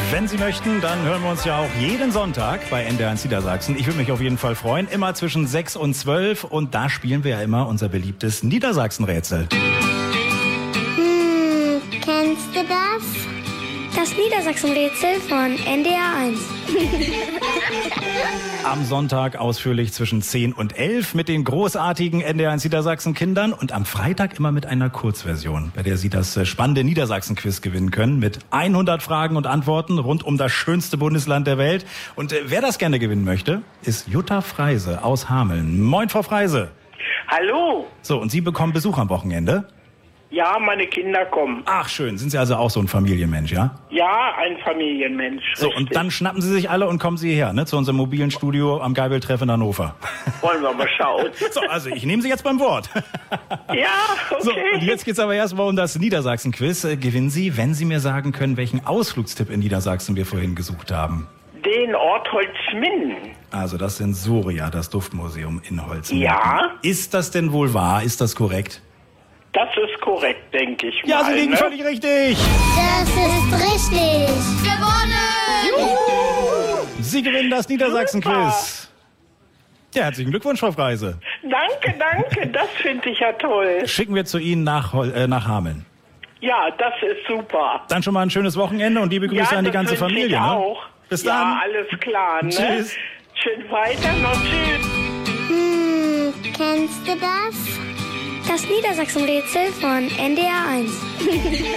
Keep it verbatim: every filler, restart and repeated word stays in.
Wenn Sie möchten, dann hören wir uns ja auch jeden Sonntag bei N D R eins Niedersachsen. Ich würde mich auf jeden Fall freuen. Immer zwischen sechs und zwölf. Und da spielen wir ja immer unser beliebtes Niedersachsen-Rätsel. Hm, kennst du das? Das Niedersachsen-Rätsel von N D R eins. Am Sonntag ausführlich zwischen zehn und elf mit den großartigen N D R eins Niedersachsen-Kindern und am Freitag immer mit einer Kurzversion, bei der Sie das spannende Niedersachsen-Quiz gewinnen können mit hundert Fragen und Antworten rund um das schönste Bundesland der Welt. Und äh, wer das gerne gewinnen möchte, ist Jutta Freise aus Hameln. Moin, Frau Freise. Hallo. So, und Sie bekommen Besuch am Wochenende? Ja, meine Kinder kommen. Ach, schön. Sind Sie also auch so ein Familienmensch, ja? Ja, ein Familienmensch. So, richtig. und dann schnappen Sie sich alle und kommen Sie hierher, ne, zu unserem mobilen Studio am Geibeltreff in Hannover. Wollen wir mal schauen. So, also ich nehme Sie jetzt beim Wort. Ja, okay. So, und jetzt geht's aber erstmal um das Niedersachsen-Quiz. Äh, gewinnen Sie, wenn Sie mir sagen können, welchen Ausflugstipp in Niedersachsen wir vorhin gesucht haben. Den Ort Holzminden. Also das Sensoria, das Duftmuseum in Holzminden. Ja. Ist das denn wohl wahr? Ist das korrekt? Das ist korrekt, denke ich mal. Ja, Sie liegen ne? völlig richtig. Das ist richtig. Gewonnen! Sie gewinnen das Niedersachsen-Quiz. Ja, herzlichen Glückwunsch, Frau Freise. Danke, danke. Das finde ich ja toll. Schicken wir zu Ihnen nach, Hol- äh, nach Hameln. Ja, das ist super. Dann schon mal ein schönes Wochenende und liebe Grüße ja, an die das ganze wünsche Familie. Ich Ne? auch. Bis ja, dann. alles klar. Ne? Tschüss. Schön weiter noch. Tschüss. Hm, kennst du das? Das Niedersachsen-Rätsel von N D R eins.